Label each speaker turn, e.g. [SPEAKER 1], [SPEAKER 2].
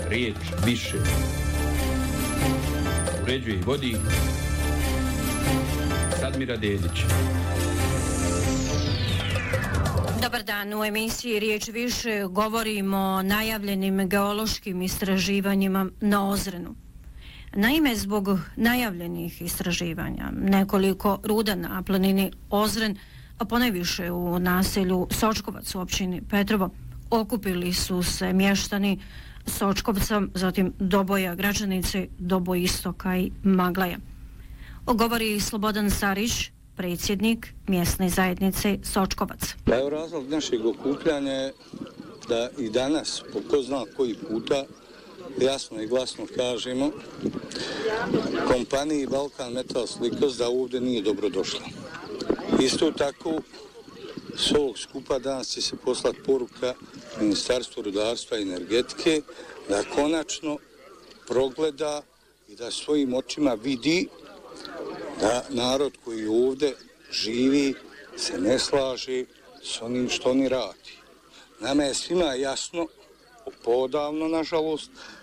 [SPEAKER 1] riječ više. Uređuje i vodi Sadmira Dedić.
[SPEAKER 2] Dobar dan, u emisiji Riječ više govorimo o najavljenim geološkim istraživanjima na Ozrenu. Naime, zbog najavljenih istraživanja nekoliko ruda na planini Ozren, a ponajviše u naselju Sočkovac u općini Petrovo, okupili su se mještani Sočkovca, zatim Doboja Gračanice, Doboj Istoka i Maglaja. Govori Slobodan Sarić, predsjednik mjesne zajednice Sočkovac.
[SPEAKER 3] Evo razlog našeg okupljanja je da i danas, po ko zna koji puta, jasno i glasno kažemo kompaniji Balkan Metal Slikas da ovdje nije dobro došla. Isto tako, s ovog skupa danas će se poslati poruka Ministarstvu rudarstva i energetike da konačno progleda i da svojim očima vidi da narod koji ovdje živi se ne slaže s onim što oni radi. Nama je svima jasno, podavno nažalost,